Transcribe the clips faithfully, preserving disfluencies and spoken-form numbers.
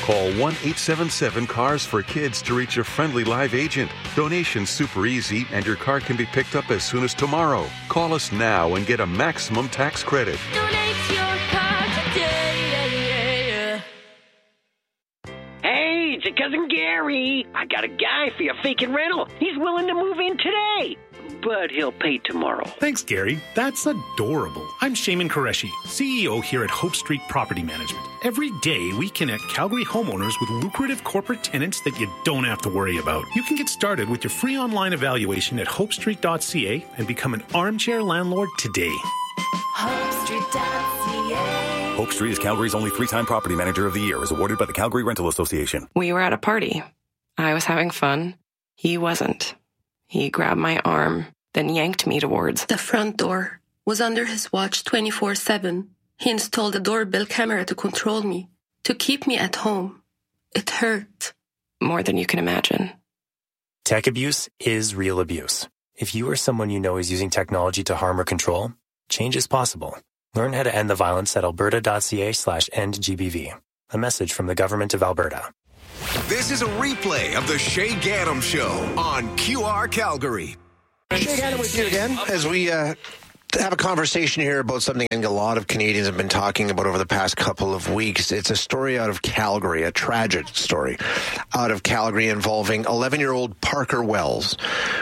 Call one eight seven seven cars for kids to reach a friendly live agent. Donation's super easy and your car can be picked up as soon as tomorrow. Call us now and get a maximum tax credit. Donate your car today. Hey, it's your cousin Gary. I got a guy for your vacant rental. He's willing to move in today, but he'll pay tomorrow. Thanks, Gary. That's adorable. I'm Shaman Qureshi, C E O here at Hope Street Property Management. Every day, we connect Calgary homeowners with lucrative corporate tenants that you don't have to worry about. You can get started with your free online evaluation at hope street dot c a and become an armchair landlord today. hope street dot c a. Hope Street is Calgary's only three-time property manager of the year, as awarded by the Calgary Rental Association. We were at a party. I was having fun. He wasn't. He grabbed my arm, then yanked me towards the front door. Was under his watch twenty-four seven. He installed a doorbell camera to control me, to keep me at home. It hurt. More than you can imagine. Tech abuse is real abuse. If you or someone you know is using technology to harm or control, change is possible. Learn how to end the violence at alberta.ca slash end GBV. A message from the Government of Alberta. This is a replay of the Shay Gaddam Show on Q R Calgary. Shay Gaddam with you again as we uh, have a conversation here about something I think a lot of Canadians have been talking about over the past couple of weeks. It's a story out of Calgary, a tragic story out of Calgary involving eleven-year-old Parker Wells,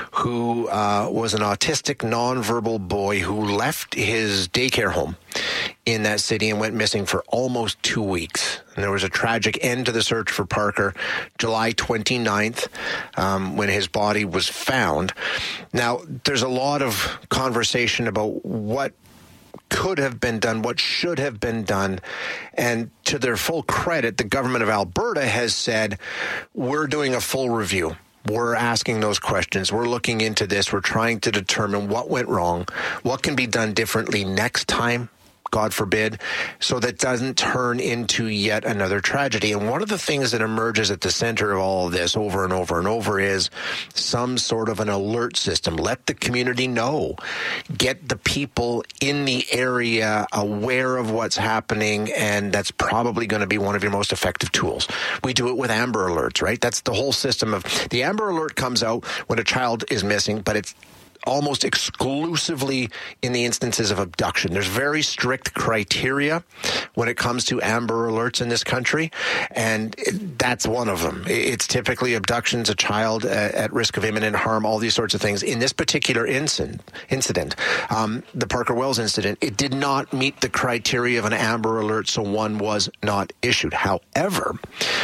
who uh, was an autistic, nonverbal boy who left his daycare home in that city and went missing for almost two weeks. And there was a tragic end to the search for Parker, July twenty-ninth, um, when his body was found. Now, there's a lot of conversation about what could have been done, what should have been done. And to their full credit, the government of Alberta has said, we're doing a full review. We're asking those questions. We're looking into this. We're trying to determine what went wrong, what can be done differently next time, God forbid, so that doesn't turn into yet another tragedy. And one of the things that emerges at the center of all of this over and over and over is some sort of an alert system. Let the community know. Get the people in the area aware of what's happening, and that's probably going to be one of your most effective tools. We do it with Amber Alerts, right? That's the whole system of the Amber Alert comes out when a child is missing, but it's almost exclusively in the instances of abduction. There's very strict criteria when it comes to Amber Alerts in this country, and that's one of them. It's typically abductions, a child at risk of imminent harm, all these sorts of things. In this particular incident, incident um, the Parker Wells incident, it did not meet the criteria of an Amber Alert, so one was not issued. However,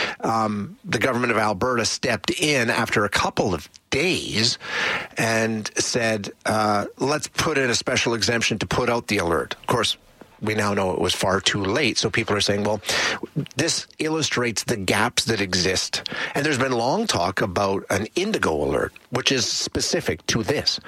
um, the government of Alberta stepped in after a couple of days and said, uh, let's put in a special exemption to put out the alert. Of course, we now know it was far too late. So people are saying, well, this illustrates the gaps that exist. And there's been long talk about an indigo alert, which is specific to this.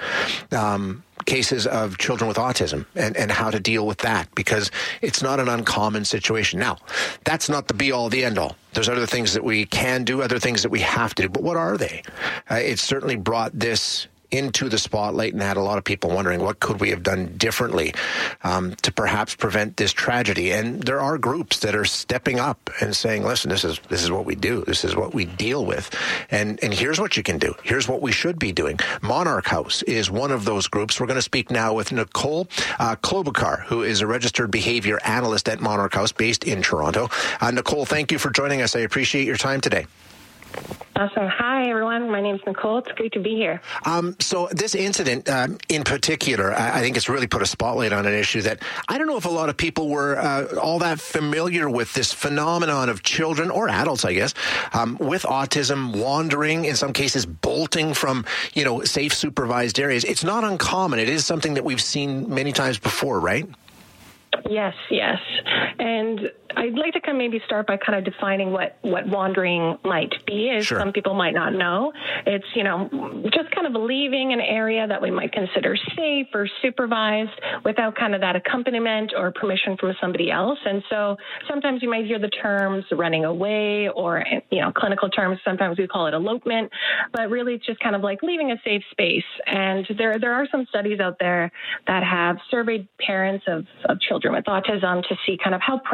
Um, cases of children with autism and, and how to deal with that, because it's not an uncommon situation. Now, that's not the be-all, the end-all. There's other things that we can do, other things that we have to do, but what are they? Uh, it certainly brought this into the spotlight and had a lot of people wondering what could we have done differently um, to perhaps prevent this tragedy. And there are groups that are stepping up and saying, listen, this is this is what we do. This is what we deal with. And and here's what you can do. Here's what we should be doing. Monarch House is one of those groups. We're going to speak now with Nicole uh, Klobuchar, who is a registered behavior analyst at Monarch House based in Toronto. Uh, Nicole, thank you for joining us. I appreciate your time today. Awesome. Hi, everyone. My name's Nicole. It's great to be here. Um, so this incident um, in particular, I, I think it's really put a spotlight on an issue that I don't know if a lot of people were uh, all that familiar with, this phenomenon of children or adults, I guess, um, with autism wandering, in some cases bolting from, you know, safe supervised areas. It's not uncommon. It is something that we've seen many times before, right? Yes, yes. And I'd like to kind of maybe start by kind of defining what, what wandering might be, as sure. Some people might not know. It's, you know, just kind of leaving an area that we might consider safe or supervised without kind of that accompaniment or permission from somebody else. And so sometimes you might hear the terms running away, or, you know, clinical terms, sometimes we call it elopement, but really it's just kind of like leaving a safe space. And there there are some studies out there that have surveyed parents of, of children with autism to see kind of how prevalent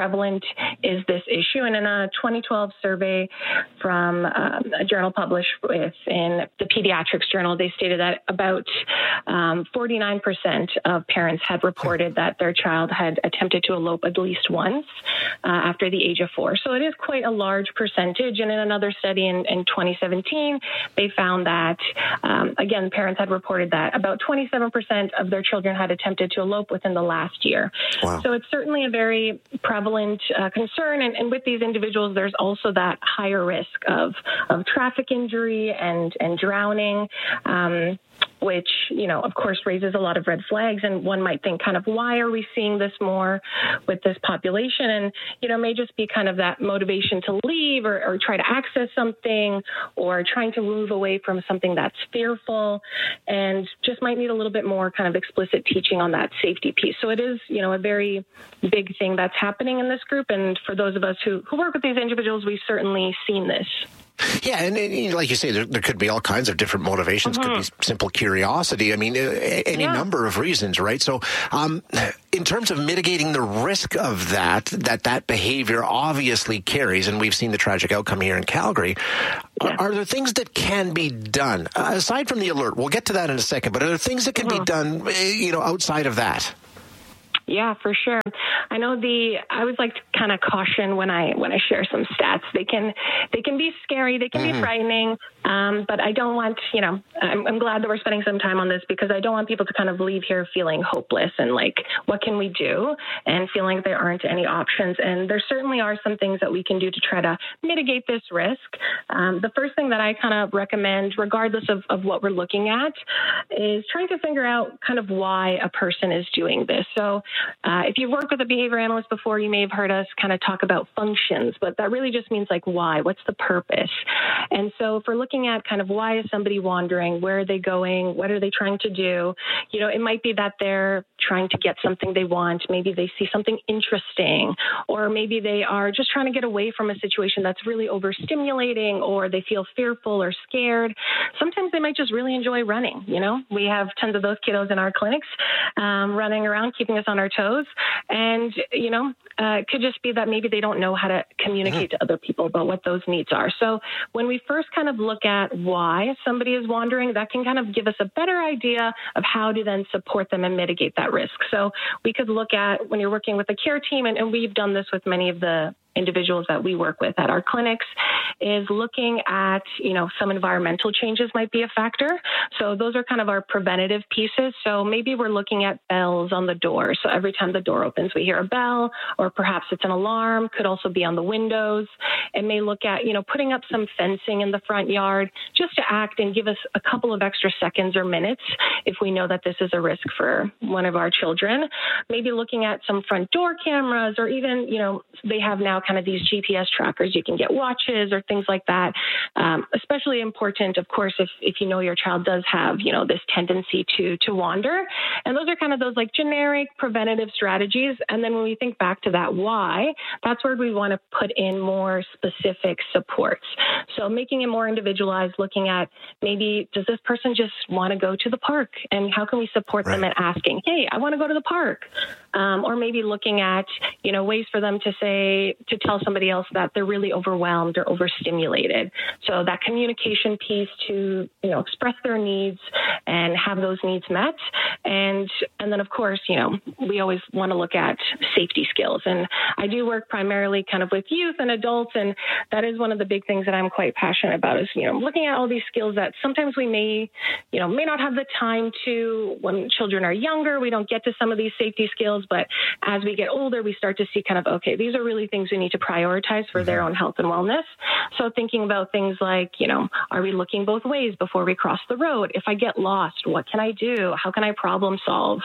is this issue. And in a twenty twelve survey from um, a journal published within the Pediatrics Journal, they stated that about um, forty-nine percent of parents had reported that their child had attempted to elope at least once uh, after the age of four. So it is quite a large percentage. And in another study in, in twenty seventeen, they found that, um, again, parents had reported that about twenty-seven percent of their children had attempted to elope within the last year. Wow. So it's certainly a very prevalent uh, concern. And, and with these individuals, there's also that higher risk of, of traffic injury and, and drowning. Um, which, you know, of course, raises a lot of red flags. And one might think kind of, why are we seeing this more with this population? And, you know, may just be kind of that motivation to leave or, or try to access something or trying to move away from something that's fearful, and just might need a little bit more kind of explicit teaching on that safety piece. So it is, you know, a very big thing that's happening in this group. And for those of us who, who work with these individuals, we've certainly seen this. Yeah, and, and like you say, there, there could be all kinds of different motivations. Mm-hmm. Could be simple curiosity. I mean, uh, any yeah. number of reasons, right? So, um, in terms of mitigating the risk of that, that that behavior obviously carries, and we've seen the tragic outcome here in Calgary. Yeah. Are, are there things that can be done uh, aside from the alert? We'll get to that in a second. But are there things that can mm-hmm. be done, you know, outside of that? Yeah, for sure. I know the, I always like to kind of caution when I, when I share some stats. They can, they can be scary, they can mm-hmm. be frightening, um, but I don't want, you know, I'm, I'm glad that we're spending some time on this, because I don't want people to kind of leave here feeling hopeless and like, what can we do? And feeling there aren't any options. And there certainly are some things that we can do to try to mitigate this risk. Um, the first thing that I kind of recommend, regardless of, of what we're looking at, is trying to figure out kind of why a person is doing this. So, Uh, if you've worked with a behavior analyst before, you may have heard us kind of talk about functions, but that really just means like why, what's the purpose? And so if we're looking at kind of why is somebody wandering, where are they going, what are they trying to do? You know, it might be that they're trying to get something they want. Maybe they see something interesting, or maybe they are just trying to get away from a situation that's really overstimulating, or they feel fearful or scared. Sometimes they might just really enjoy running. You know, we have tons of those kiddos in our clinics um, running around, keeping us on our toes. And, you know, uh, it could just be that maybe they don't know how to communicate to other people about what those needs are. So when we first kind of look at why somebody is wandering, that can kind of give us a better idea of how to then support them and mitigate that risk. So we could look at, when you're working with a care team, and, and we've done this with many of the individuals that we work with at our clinics, is looking at, you know, some environmental changes might be a factor. So those are kind of our preventative pieces. So maybe we're looking at bells on the door. So every time the door opens, we hear a bell, or perhaps it's an alarm, could also be on the windows. It may look at, you know, putting up some fencing in the front yard just to act and give us a couple of extra seconds or minutes if we know that this is a risk for one of our children. Maybe looking at some front door cameras, or even, you know, they have now kind of these G P S trackers. You can get watches or things like that. Um, especially important, of course, if, if you know your child does have, you know, this tendency to, to wander. And those are kind of those like generic preventative strategies. And then when we think back to that why, that's where we want to put in more specific supports. So making it more individualized, looking at maybe, does this person just want to go to the park? And how can we support right. them in asking, hey, I want to go to the park? Um, or maybe looking at, you know, ways for them to say, to tell somebody else that they're really overwhelmed or overstimulated. So that communication piece to, you know, express their needs and have those needs met. And, and then of course, you know, we always want to look at safety skills. And I do work primarily kind of with youth and adults. And that is one of the big things that I'm quite passionate about, is, you know, looking at all these skills that sometimes we may, you know, may not have the time to when children are younger. We don't get to some of these safety skills, but as we get older, we start to see kind of, okay, these are really things we need to prioritize for their own health and wellness. So thinking about things like, you know, are we looking both ways before we cross the road? If I get lost, what can I do? How can I problem solve?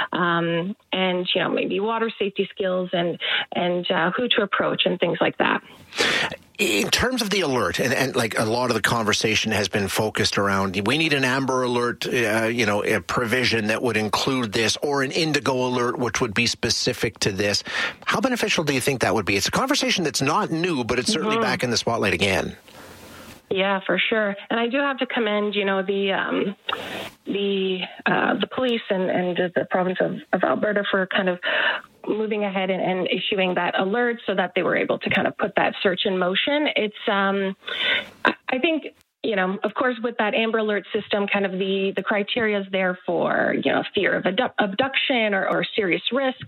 Um, and, you know, maybe water safety skills and, and uh, who to approach and things like that. In terms of the alert, and, and like a lot of the conversation has been focused around, we need an Amber Alert, uh, you know, a provision that would include this, or an Indigo Alert, which would be specific to this. How beneficial do you think that would be? It's a conversation that's not new, but it's certainly mm-hmm. back in the spotlight again. Yeah, for sure. And I do have to commend, you know, the um, the uh, the police and, and the province of, of Alberta for kind of moving ahead and, and issuing that alert so that they were able to kind of put that search in motion. It's, um, I think, you know, of course, with that Amber Alert system, kind of the, the criteria is there for, you know, fear of abdu- abduction or, or serious risk.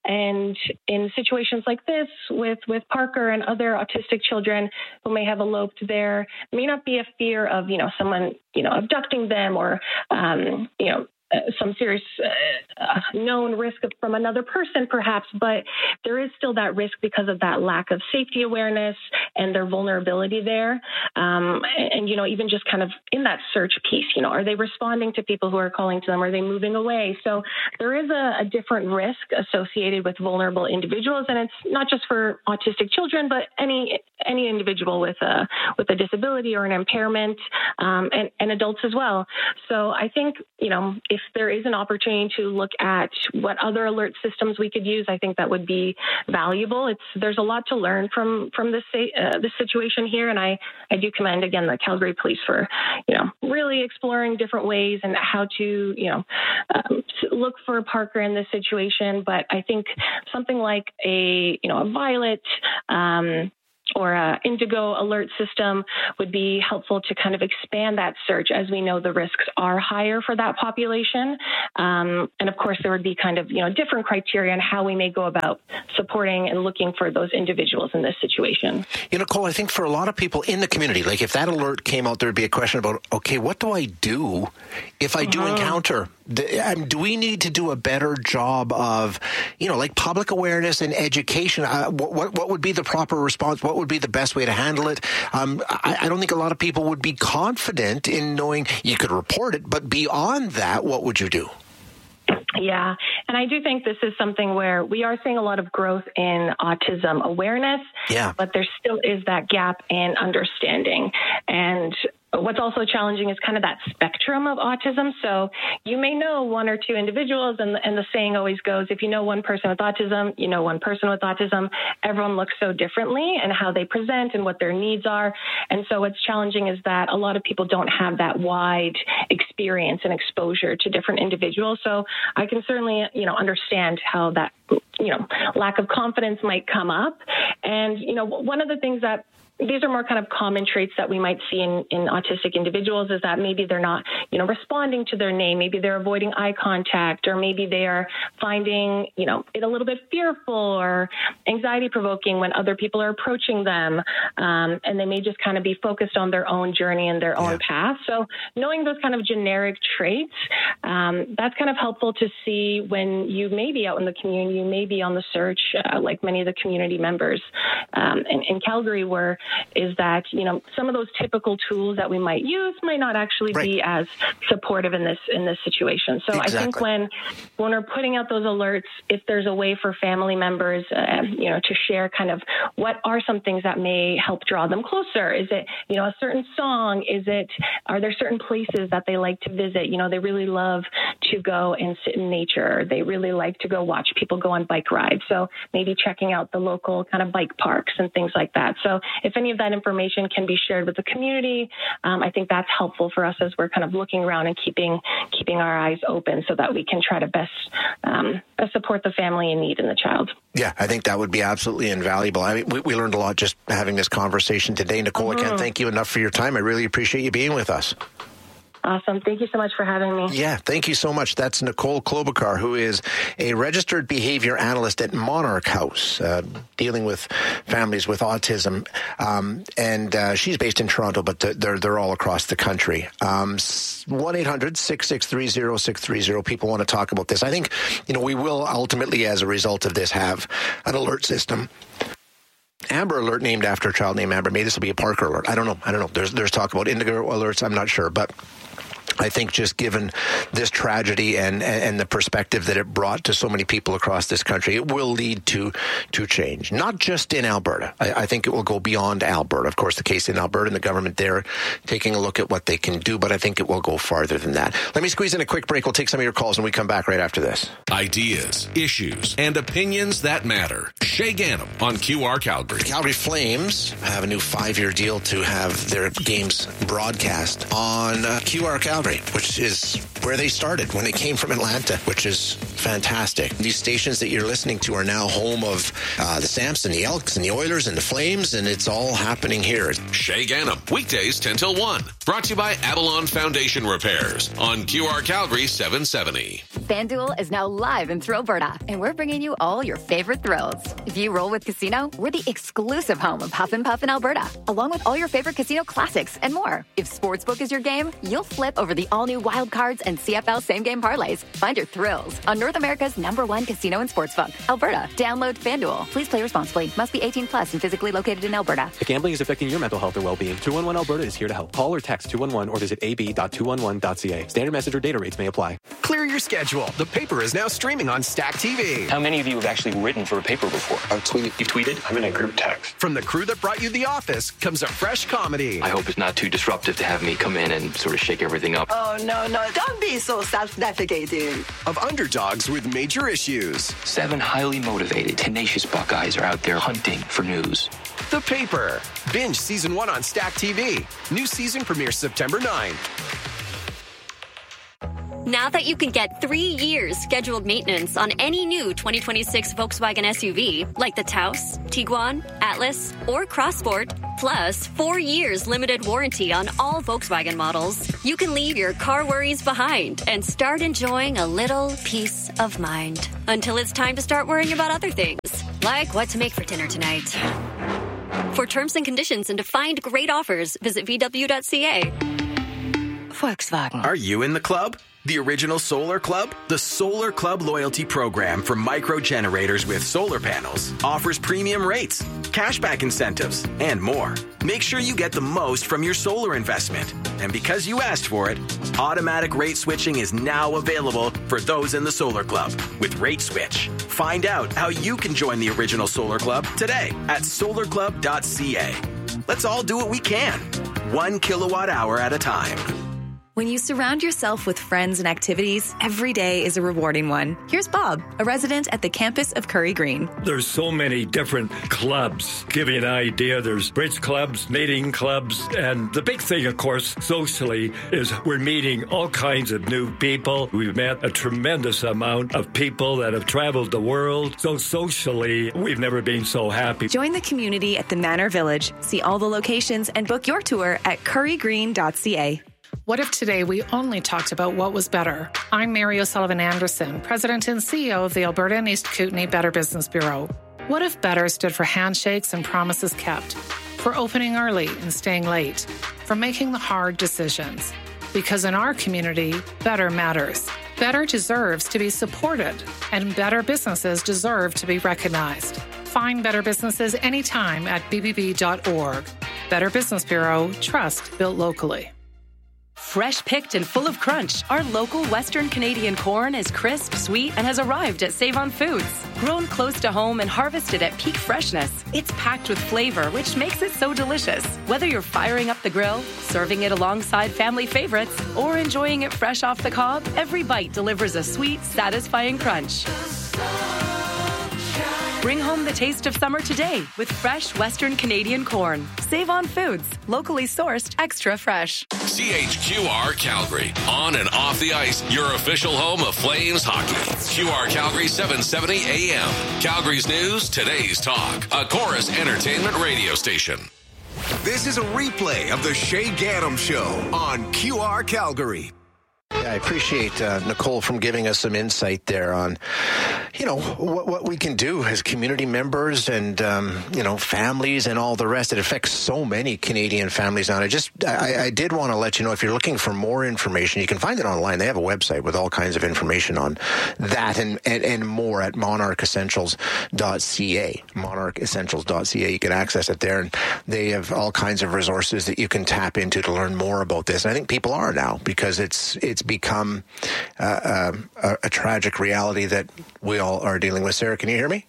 And in situations like this with, with Parker and other autistic children who may have eloped there, may not be a fear of, you know, someone, you know, abducting them or, um, you know, Uh, some serious uh, known risk of, from another person, perhaps, but there is still that risk because of that lack of safety awareness and their vulnerability there. Um, and, and, you know, even just kind of in that search piece, you know, are they responding to people who are calling to them? Are they moving away? So there is a, a different risk associated with vulnerable individuals, and it's not just for autistic children, but any any individual with a with a disability or an impairment, um, and, and adults as well. So I think, you know, if there is an opportunity to look at what other alert systems we could use, I think that would be valuable. It's there's a lot to learn from from this uh, this situation here, and I, I do commend again the Calgary Police for, you know, really exploring different ways and how to, you know, um, look for Parker in this situation. But I think something like a you know a Violet Um, or a Indigo alert system would be helpful to kind of expand that search, as we know the risks are higher for that population. Um, and of course, there would be kind of, you know, different criteria on how we may go about supporting and looking for those individuals in this situation. You know, Cole, I think for a lot of people in the community, like if that alert came out, there'd be a question about, okay, what do I do if I do uh-huh. encounter? Um, do we need to do a better job of, you know, like public awareness and education? Uh, what, what would be the proper response? What would be the best way to handle it? Um, I, I don't think a lot of people would be confident in knowing you could report it, but beyond that, what would you do? Yeah, and I do think this is something where we are seeing a lot of growth in autism awareness, yeah. but there still is that gap in understanding. And what's also challenging is kind of that spectrum of autism. So you may know one or two individuals, and, and the saying always goes, if you know one person with autism, you know one person with autism. Everyone looks so differently and how they present and what their needs are. And so what's challenging is that a lot of people don't have that wide experience and exposure to different individuals. So I can certainly, you know, understand how that, you know, lack of confidence might come up. And, you know, one of the things that these are more kind of common traits that we might see in, in autistic individuals is that maybe they're not, you know, responding to their name. Maybe they're avoiding eye contact, or maybe they are finding, you know, it a little bit fearful or anxiety provoking when other people are approaching them. Um, and they may just kind of be focused on their own journey and their own yeah. path. So knowing those kind of generic traits, um, that's kind of helpful to see when you may be out in the community, you may be on the search, uh, like many of the community members um, in, in Calgary were, is that, you know, some of those typical tools that we might use might not actually right. be as supportive in this in this situation. So exactly. I think when when we're putting out those alerts, if there's a way for family members, uh, you know, to share kind of what are some things that may help draw them closer. Is it, you know, a certain song? Is it, are there certain places that they like to visit? You know, they really love to go and sit in nature. They really like to go watch people go on bike rides. So maybe checking out the local kind of bike parks and things like that. So if any of that information can be shared with the community, um, I think that's helpful for us as we're kind of looking around and keeping keeping our eyes open so that we can try to best, um, best support the family in need and the child. Yeah, I think that would be absolutely invaluable. I mean, we, we learned a lot just having this conversation today. Nicole, mm-hmm. I can't thank you enough for your time. I really appreciate you being with us. Awesome. Thank you so much for having me. Yeah, thank you so much. That's Nicole Klobuchar, who is a registered behavior analyst at Monarch House, uh, dealing with families with autism. Um, and uh, she's based in Toronto, but they're they're all across the country. Um, one eight hundred six six three zero six three zero. People want to talk about this. I think, you know, we will ultimately, as a result of this, have an alert system. Amber Alert named after a child named Amber. Maybe this will be a Parker Alert. I don't know. I don't know. There's there's talk about Indigo alerts. I'm not sure, but I think just given this tragedy and, and the perspective that it brought to so many people across this country, it will lead to to change, not just in Alberta. I, I think it will go beyond Alberta. Of course, the case in Alberta and the government there taking a look at what they can do, but I think it will go farther than that. Let me squeeze in a quick break. We'll take some of your calls and we come back right after this. Ideas, issues, and opinions that matter. Shay Ganem on Q R Calgary. The Calgary Flames have a new five-year deal to have their games broadcast on uh, Q R Calgary, which is where they started when they came from Atlanta, which is fantastic. These stations that you're listening to are now home of uh, the Samson, the Elks, and the Oilers, and the Flames, and it's all happening here. Shay Ganem, weekdays ten till one. Brought to you by Avalon Foundation Repairs on Q R Calgary seven seventy. FanDuel is now live in Thrillberta, and we're bringing you all your favorite thrills. If you roll with Casino, we're the exclusive home of Huff and Puff in Alberta, along with all your favorite casino classics and more. If Sportsbook is your game, you'll flip over the all-new Wild Cards and C F L same-game parlays. Find your thrills on North America's number one casino and sportsbook, Alberta. Download FanDuel. Please play responsibly. Must be eighteen plus and physically located in Alberta. If gambling is affecting your mental health or well-being, two one one Alberta is here to help. Call or text two one one or visit a b dot two one one dot c a. Standard message or data rates may apply. Clear your schedule. The Paper is now streaming on Stack T V. How many of you have actually written for a paper before? I've tweeted. You've tweeted? I'm in a group text. From the crew that brought you The Office comes a fresh comedy. I hope it's not too disruptive to have me come in and sort of shake everything up. Oh, no, no. Don't be so self-defecating. Of underdogs with major issues. Seven highly motivated, tenacious Buckeyes are out there hunting for news. The Paper. Binge season one on Stack T V. New season premieres September ninth. Now that you can get three years scheduled maintenance on any new twenty twenty-six Volkswagen S U V, like the Taos, Tiguan, Atlas, or Crossport, plus four years limited warranty on all Volkswagen models, you can leave your car worries behind and start enjoying a little peace of mind. Until it's time to start worrying about other things, like what to make for dinner tonight. For terms and conditions and to find great offers, visit v w dot c a. Volkswagen. Are you in the club? The original Solar Club? The Solar Club loyalty program for micro generators with solar panels offers premium rates, cashback incentives, and more. Make sure you get the most from your solar investment. And because you asked for it, automatic rate switching is now available for those in the Solar Club with Rate Switch. Find out how you can join the original Solar Club today at solar club dot c a. Let's all do what we can, one kilowatt hour at a time. When you surround yourself with friends and activities, every day is a rewarding one. Here's Bob, a resident at the campus of Curry Green. There's so many different clubs. Give you an idea, there's bridge clubs, knitting clubs, and the big thing, of course, socially, is we're meeting all kinds of new people. We've met a tremendous amount of people that have traveled the world. So socially, we've never been so happy. Join the community at the Manor Village. See all the locations and book your tour at curry green dot c a. What if today we only talked about what was better? I'm Mary O'Sullivan Anderson, President and C E O of the Alberta and East Kootenay Better Business Bureau. What if better stood for handshakes and promises kept, for opening early and staying late, for making the hard decisions? Because in our community, better matters. Better deserves to be supported, and better businesses deserve to be recognized. Find better businesses anytime at b b b dot org. Better Business Bureau, trust built locally. Fresh picked and full of crunch, our local Western Canadian corn is crisp, sweet, and has arrived at Save-On Foods. Grown close to home and harvested at peak freshness, it's packed with flavor, which makes it so delicious. Whether you're firing up the grill, serving it alongside family favorites, or enjoying it fresh off the cob, every bite delivers a sweet, satisfying crunch. Bring home the taste of summer today with fresh Western Canadian corn. Save on Foods, locally sourced, extra fresh. C H Q R Calgary, on and off the ice, your official home of Flames hockey. Q R Calgary seven seventy A M. Calgary's news, today's talk. A Chorus Entertainment radio station. This is a replay of the Shay Ganem Show on Q R Calgary. Yeah, I appreciate uh, Nicole from giving us some insight there on you know, what, what we can do as community members and, um, you know, families and all the rest. It affects so many Canadian families now. And I just, I, I did want to let you know, if you're looking for more information, you can find it online. They have a website with all kinds of information on that and, and, and more at monarch essentials dot c a. monarch essentials dot c a. You can access it there. And they have all kinds of resources that you can tap into to learn more about this. And I think people are now, because it's, it's become uh, um, a, a tragic reality that we all are dealing with. Sarah, can you hear me?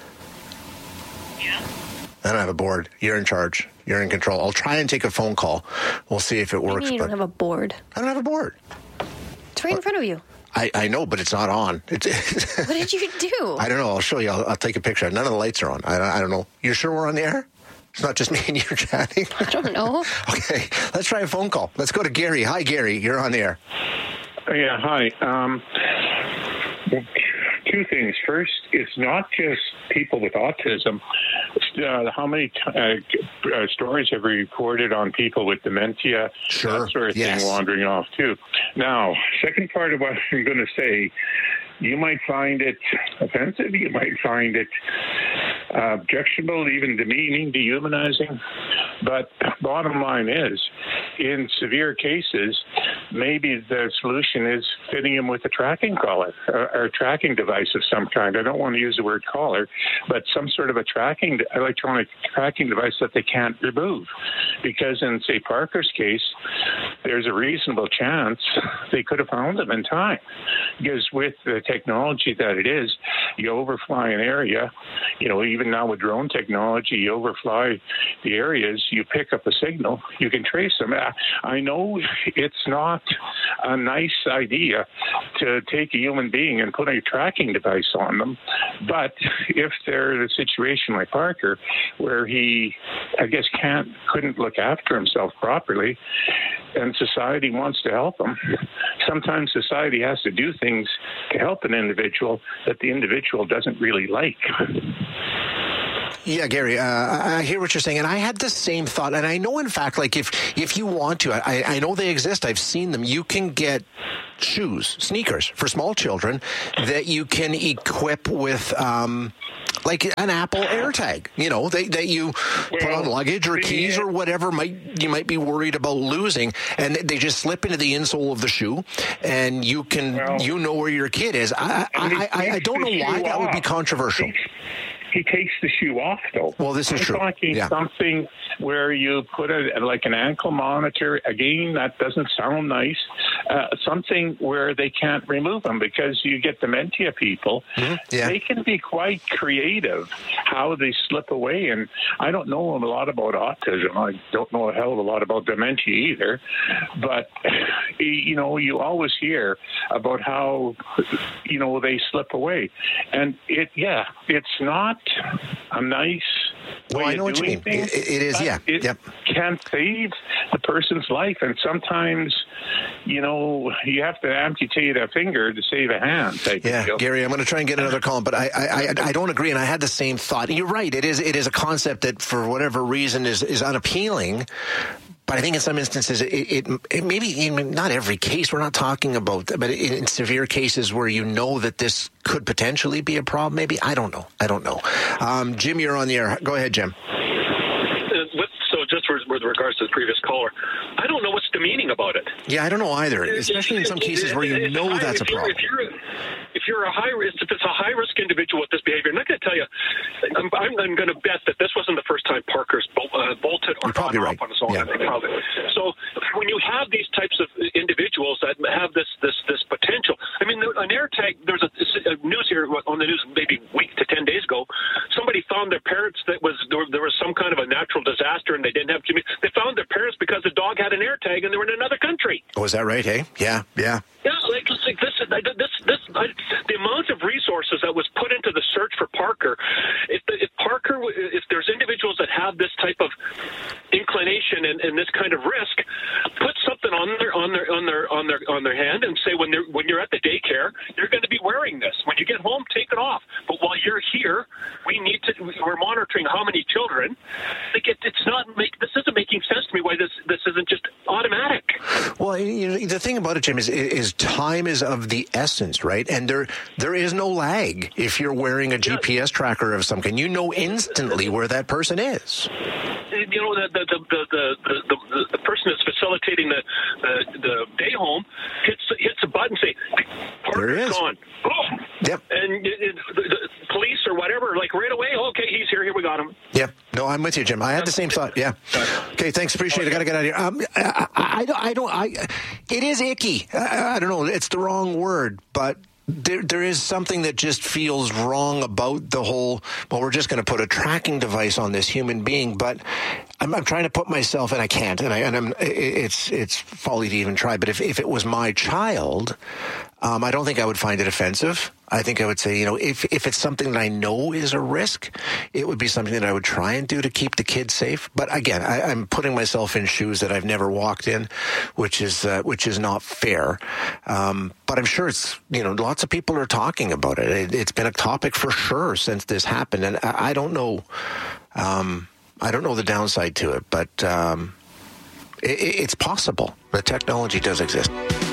Yeah. I don't have a board. You're in charge. You're in control. I'll try and take a phone call. We'll see if it works. Maybe you but don't have a board. I don't have a board. It's right in front of you. I, I know, but it's not on. It's, what did you do? I don't know. I'll show you. I'll, I'll take a picture. None of the lights are on. I, I don't know. You're sure we're on the air? It's not just me and you chatting? I don't know. Okay. Let's try a phone call. Let's go to Gary. Hi, Gary. You're on the air. Yeah, hi. Um, two things. First, it's not just people with autism. Uh, how many t- uh, uh, stories have we reported on people with dementia, sure. that sort of yes. thing wandering off, too? Now, second part of what I'm going to say, you might find it offensive, you might find it uh, objectionable, even demeaning, dehumanizing, but bottom line is, in severe cases, maybe the solution is fitting him with a tracking collar or, or a tracking device of some kind. I don't want to use the word collar, but some sort of a tracking, electronic tracking device that they can't remove. Because in, say, Parker's case, there's a reasonable chance they could have found him in time. Because with the technology that it is, you overfly an area, you know, even now with drone technology, you overfly the areas, you pick up a signal, you can trace them. I know it's not a nice idea to take a human being and put a tracking device on them, but if they're in a situation like Parker, where he, I guess, can't, couldn't look after himself properly, and society wants to help him, sometimes society has to do things to help an individual that the individual doesn't really like. Yeah, Gary, uh, I hear what you're saying, and I had the same thought. And I know, in fact, like if if you want to, I, I know they exist. I've seen them. You can get shoes, sneakers for small children that you can equip with, um, like an Apple AirTag. You know, they, that you well, put on luggage or keys yeah. or whatever might you might be worried about losing, and they just slip into the insole of the shoe, and you can well, you know where your kid is. I I, I, I don't know why that would be controversial. He takes the shoe off, though. Well, this is I'm true. I'm talking yeah. something where you put a like an ankle monitor. Again, that doesn't sound nice. Uh, something where they can't remove them, because you get dementia people. Mm-hmm. Yeah. They can be quite creative how they slip away. And I don't know a lot about autism. I don't know a hell of a lot about dementia either. But, you know, you always hear about how, you know, they slip away. And it, yeah, it's not a nice way well, I know of what you doing mean. things. It, it is, yeah. It yep. can save the person's life. And sometimes, you know, you have to amputate a finger to save a hand. Type yeah, of deal. Gary, I'm going to try and get another call, but I, I, I don't agree, and I had the same thought. You're right. It is, it is a concept that, for whatever reason, is, is unappealing. But I think in some instances, it, it, it maybe in not every case, we're not talking about, but in, in severe cases where you know that this could potentially be a problem, maybe. I don't know. I don't know. Um, Jim, you're on the air. Go ahead, Jim. So just with, with regards to the previous caller, I don't know what's demeaning about it. Yeah, I don't know either, especially in some cases where you know that's a problem. If you're, if you're a high risk, if it's a high risk individual with this behavior, I'm not going to tell you. I'm, I'm, I'm going to bet that this wasn't the first time Parker's bol- uh, bolted or gone right. off on his own. Yeah. Probably. So when you have these types of individuals that have this this this potential, I mean, an AirTag. There's a, a news here on the news maybe a week to ten days ago. Somebody found their parents that was there, there was some kind of a natural disaster and they didn't have community. They found their parents because the dog had an AirTag and they were in another country. Oh, is that right? Hey, yeah, yeah. Yeah, like, like this, this, this, I, the amount of resources that was put into the search for Parker. If, the, if Parker, if there's individuals that have this type of inclination and, and this kind of risk, put something on their on their on their on their on their hand and say when they're when you're at the daycare, you're going to be wearing this. When you get home, take it off. But while you're here, we need to. We're monitoring how many children. Like it, it's not make. This isn't making sense to me. Why this this isn't just automatic. Well, you know, the thing about it, Jim, is, is time is of the essence, right? And there there is no lag if you're wearing a G P S tracker of some kind. You know instantly where that person is. You know, the the the the, the, the, the person that's facilitating the, the the day home hits hits a button, say, "Parker's gone." Boom. Yep. And it, it, the, the police or whatever, like right away, okay, he's here. Here we got him. Yep. No, I'm with you, Jim. I had the same thought. Yeah. Okay. Thanks. Appreciate it. I got to get out of here. Um, I, I, I don't. I don't. I. It is icky. I, I don't know. It's the wrong word, but. There, there is something that just feels wrong about the whole, well, we're just going to put a tracking device on this human being, but I'm, I'm trying to put myself, and I can't, and, I, and I'm, it's it's folly to even try, but if, if it was my child, um, I don't think I would find it offensive. I think I would say, you know, if, if it's something that I know is a risk, it would be something that I would try and do to keep the kids safe. But again, I, I'm putting myself in shoes that I've never walked in, which is uh, which is not fair. Um, but I'm sure it's, you know, lots of people are talking about it. it. It's been a topic for sure since this happened. And I, I don't know, um, I don't know the downside to it, but um, it, it's possible. The technology does exist.